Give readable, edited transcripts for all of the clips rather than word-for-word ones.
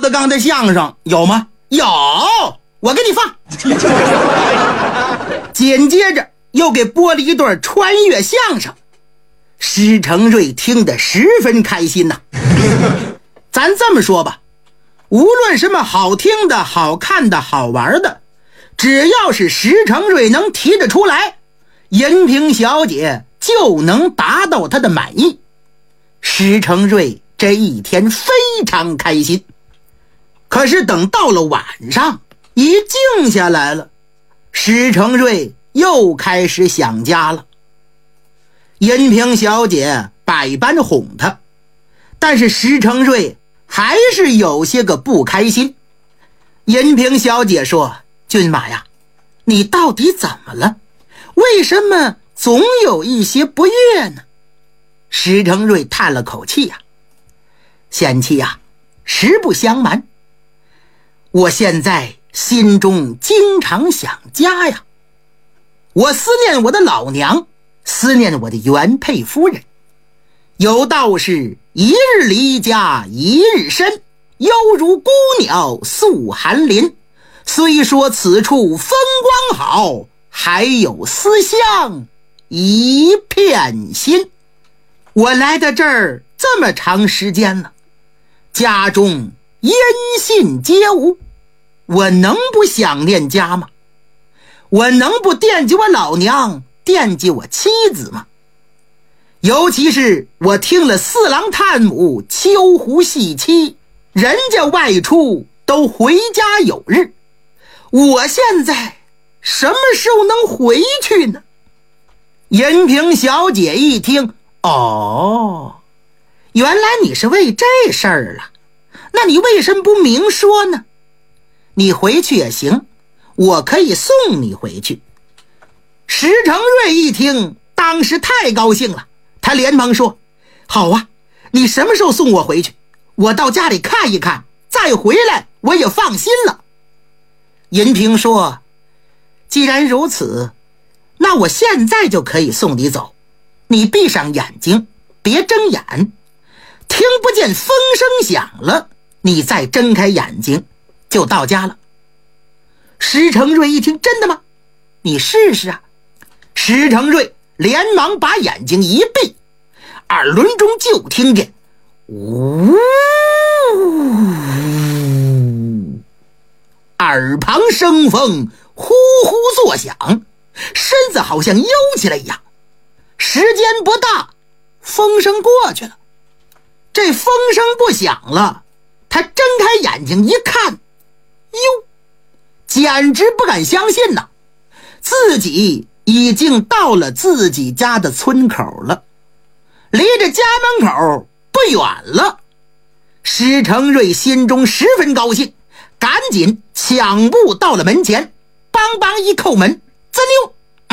德刚的相声有吗？有，我给你放。紧接着又给播了一段穿越相声，施承瑞听得十分开心呐。咱这么说吧，无论什么好听的、好看的、好玩的，只要是施承瑞能提得出来，银萍小姐就能达到她的满意。施承瑞这一天非常开心。可是等到了晚上，一静下来了，施承瑞又开始想家了。银萍小姐百般哄他，但是施承瑞还是有些个不开心。银萍小姐说：骏马呀，你到底怎么了？为什么总有一些不悦呢？施承瑞叹了口气呀：贤妻呀，实不相瞒，我现在心中经常想家呀，我思念我的老娘，思念我的原配夫人。有道是一日离家一日深，犹如孤鸟宿寒林。虽说此处风光好，还有思乡一片心。我来到这儿这么长时间了，家中音信皆无，我能不想念家吗？我能不惦记我老娘，惦记我妻子吗？尤其是我听了四郎探母秋胡戏妻，人家外出都回家有日，我现在什么时候能回去呢？银萍小姐一听，哦，原来你是为这事儿了，那你为什么不明说呢？你回去也行，我可以送你回去。施承瑞一听，当时太高兴了，他连忙说：好啊，你什么时候送我回去？我到家里看一看，再回来我也放心了。银萍说：既然如此，那我现在就可以送你走。你闭上眼睛，别睁眼，听不见风声响了，你再睁开眼睛就到家了。施承瑞一听，真的吗？你试试啊。施承瑞连忙把眼睛一闭，耳轮中就听见呜，耳旁生风呼呼作响，身子好像悠起来一样。时间不大，风声过去了，这风声不响了，他睁开眼睛一看，哟，简直不敢相信呐，自己已经到了自己家的村口了，离着家门口不远了。施承瑞心中十分高兴，赶紧抢步到了门前，梆梆一叩门，滋溜，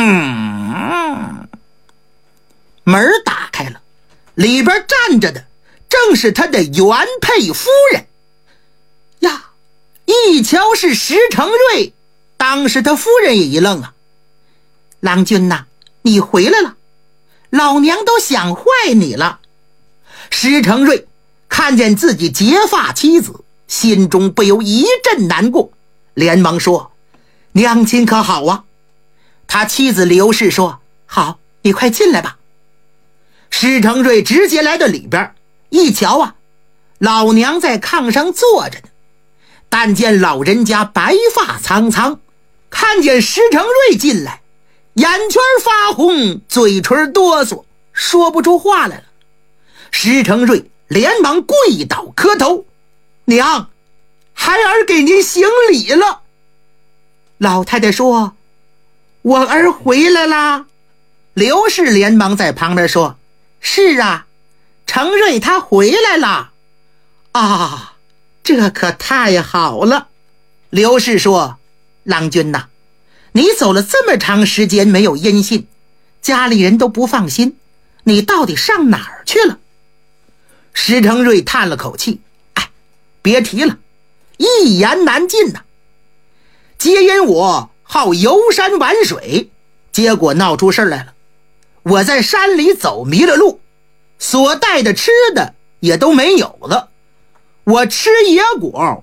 门打开了，里边站着的正是他的原配夫人呀。一瞧是施承瑞，当时他夫人也一愣啊。郎君呐，你回来了，老娘都想坏你了。施承瑞看见自己结发妻子，心中不由一阵难过，连忙说：娘亲可好啊？他妻子刘氏说：好，你快进来吧。施承瑞直接来到里边，一瞧啊，老娘在炕上坐着呢，但见老人家白发苍苍，看见施承瑞进来，眼圈发红，嘴唇哆嗦，说不出话来了。施承瑞连忙跪倒磕头：娘，孩儿给您行礼了。老太太说：我儿回来啦。刘氏连忙在旁边说：是啊，承瑞他回来了。啊，这可太好了。刘氏说：郎君呐，你走了这么长时间没有音信，家里人都不放心，你到底上哪儿去了？施承瑞叹了口气：哎，别提了，一言难尽呐。皆因我好游山玩水，结果闹出事来了。我在山里走迷了路，所带的吃的也都没有了。我吃野果，